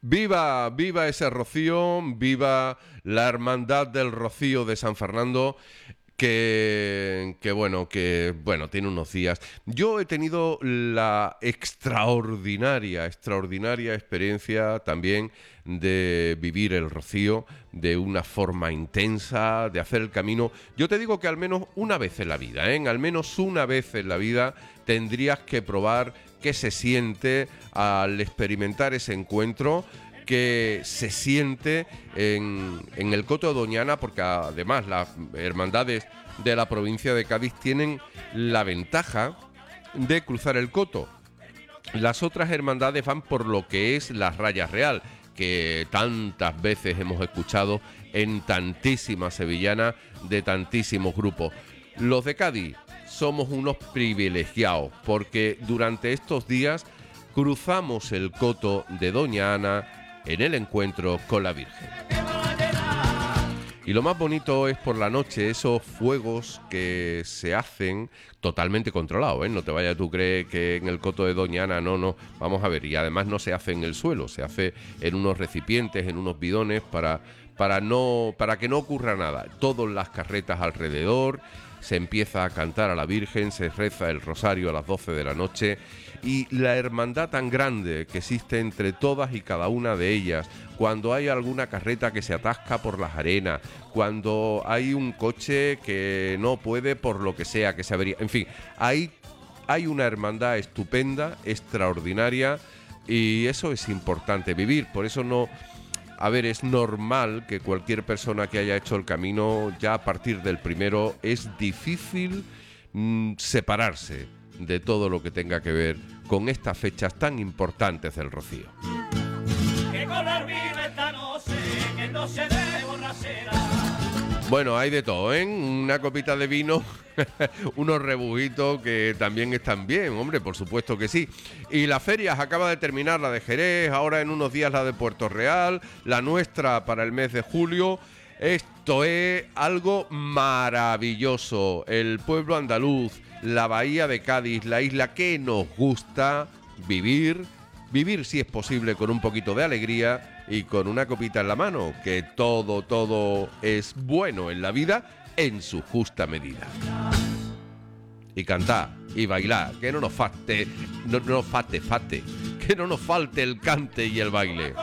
Viva, viva ese rocío, viva la hermandad del Rocío de San Fernando, que bueno, tiene unos días. Yo he tenido la extraordinaria experiencia también de vivir el Rocío de una forma intensa, de hacer el camino. Yo te digo que al menos una vez en la vida, al menos una vez en la vida tendrías que probar qué se siente al experimentar ese encuentro, que se siente en el Coto de Doñana, porque además las hermandades de la provincia de Cádiz tienen la ventaja de cruzar el Coto. Las otras hermandades van por lo que es la Raya Real, que tantas veces hemos escuchado en tantísimas sevillanas de tantísimos grupos. Los de Cádiz somos unos privilegiados, porque durante estos días cruzamos el Coto de Doña Ana en el encuentro con la Virgen. Y lo más bonito es por la noche esos fuegos que se hacen totalmente controlados, ¿eh? No te vayas tú creer que en el Coto de Doña Ana, no, vamos a ver, y además no se hace en el suelo, se hace en unos recipientes, en unos bidones para que no ocurra nada. Todas las carretas alrededor, se empieza a cantar a la Virgen, se reza el rosario a las 12 de la noche, y la hermandad tan grande que existe entre todas y cada una de ellas, cuando hay alguna carreta que se atasca por las arenas, cuando hay un coche que no puede por lo que sea, que se avería, en fin, hay una hermandad estupenda, extraordinaria, y eso es importante vivir. Por eso es normal que cualquier persona que haya hecho el camino, ya a partir del primero, es difícil separarse de todo lo que tenga que ver con estas fechas tan importantes del Rocío. Bueno, hay de todo, ¿eh? Una copita de vino, unos rebujitos que también están bien, hombre, por supuesto que sí. Y las ferias, acaba de terminar la de Jerez, ahora en unos días la de Puerto Real, la nuestra para el mes de julio. Esto es algo maravilloso. El pueblo andaluz, la bahía de Cádiz, la isla que nos gusta vivir si es posible con un poquito de alegría y con una copita en la mano, que todo es bueno en la vida en su justa medida. Y cantar y bailar, que no nos falte, que no nos falte el cante y el baile.